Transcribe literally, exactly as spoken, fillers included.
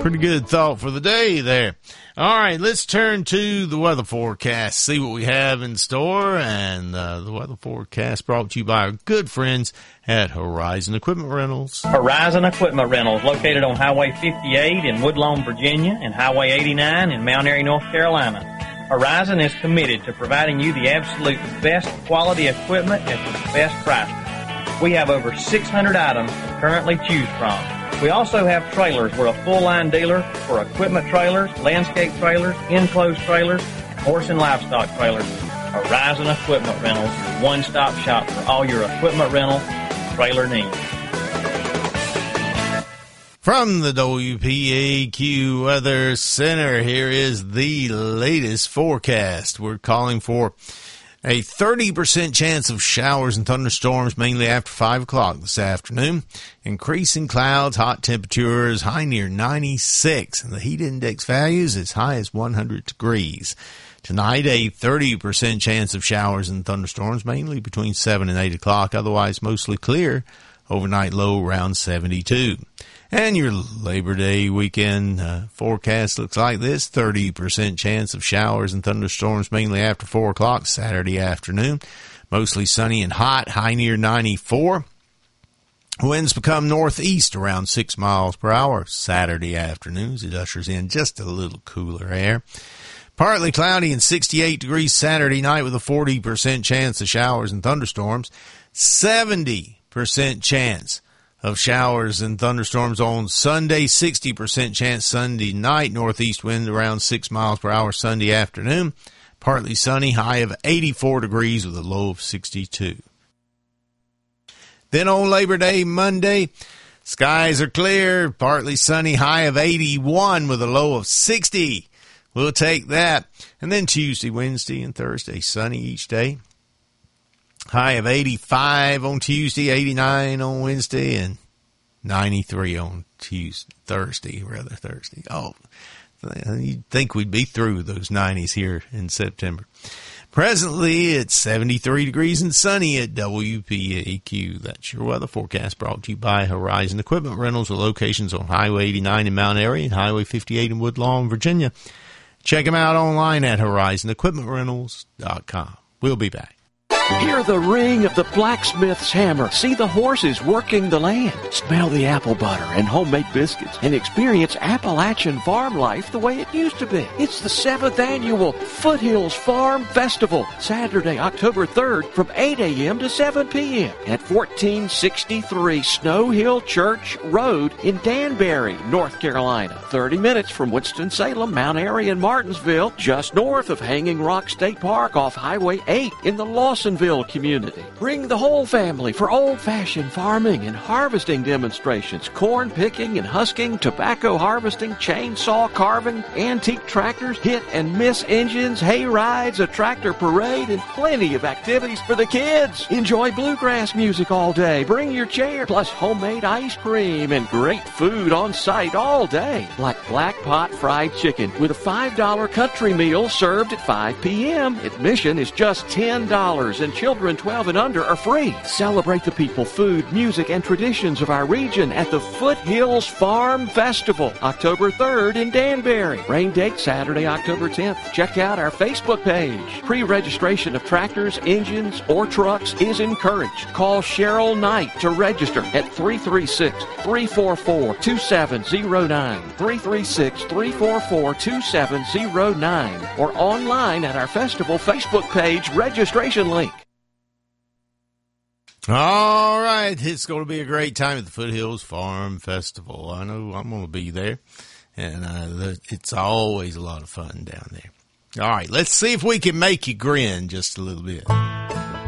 Pretty good thought for the day there. All right, let's turn to the weather forecast, see what we have in store. And uh, the weather forecast brought to you by our good friends at Horizon Equipment Rentals. Horizon Equipment Rentals, located on Highway fifty-eight in Woodlawn, Virginia, and Highway eighty-nine in Mount Airy, North Carolina. Horizon is committed to providing you the absolute best quality equipment at the best price. We have over six hundred items to currently choose from. We also have trailers. We're a full-line dealer for equipment trailers, landscape trailers, enclosed trailers, and horse and livestock trailers. Horizon Equipment Rentals, one-stop shop for all your equipment rental and trailer needs. From the W P A Q Weather Center, here is the latest forecast. We're calling for a thirty percent chance of showers and thunderstorms, mainly after five o'clock this afternoon. Increasing clouds, hot temperatures, high near ninety-six, and the heat index values as high as one hundred degrees. Tonight, a thirty percent chance of showers and thunderstorms, mainly between seven and eight o'clock, otherwise mostly clear. Overnight low around seventy-two. And your Labor Day weekend uh, forecast looks like this. thirty percent chance of showers and thunderstorms, mainly after four o'clock Saturday afternoon. Mostly sunny and hot, high near ninety-four. Winds become northeast around six miles per hour Saturday afternoons. It ushers in just a little cooler air. Partly cloudy and sixty-eight degrees Saturday night with a forty percent chance of showers and thunderstorms. seventy percent chance of showers and thunderstorms on Sunday. sixty percent chance Sunday night. Northeast wind around six miles per hour Sunday afternoon. Partly sunny, high of eighty-four degrees with a low of sixty-two. Then on Labor Day, Monday, skies are clear. Partly sunny, high of eighty-one with a low of sixty. We'll take that. And then Tuesday, Wednesday, and Thursday, sunny each day. High of eighty-five on Tuesday, eighty-nine on Wednesday, and ninety-three on Tuesday, Thursday, rather Thursday. Oh, you'd think we'd be through those nineties here in September. Presently, it's seventy-three degrees and sunny at W P A Q. That's your weather forecast brought to you by Horizon Equipment Rentals with locations on Highway eighty-nine in Mount Airy and Highway fifty-eight in Woodlawn, Virginia. Check them out online at horizon equipment rentals dot com. We'll be back. Hear the ring of the blacksmith's hammer. See the horses working the land. Smell the apple butter and homemade biscuits. And experience Appalachian farm life the way it used to be. It's the seventh annual Foothills Farm Festival. Saturday, October third from eight a.m. to seven p.m. at fourteen sixty-three Snow Hill Church Road in Danbury, North Carolina. thirty minutes from Winston-Salem, Mount Airy, and Martinsville. Just north of Hanging Rock State Park off Highway eight in the Lawson community. Bring the whole family for old-fashioned farming and harvesting demonstrations, corn picking and husking, tobacco harvesting, chainsaw carving, antique tractors, hit and miss engines, hay rides, a tractor parade, and plenty of activities for the kids. Enjoy bluegrass music all day. Bring your chair, plus homemade ice cream and great food on site all day, like black pot fried chicken with a five dollar country meal served at five p.m. Admission is just ten dollars. And children twelve and under are free. Celebrate the people, food, music, and traditions of our region at the Foothills Farm Festival, October third in Danbury. Rain date Saturday, October tenth. Check out our Facebook page. Pre-registration of tractors, engines, or trucks is encouraged. Call Cheryl Knight to register at three three six, three four four, two seven zero nine, three three six, three four four, two seven zero nine, or online at our festival Facebook page registration link. All right, it's going to be a great time at the Foothills Farm Festival. I know I'm going to be there, and uh, it's always a lot of fun down there. All right, let's see if we can make you grin just a little bit.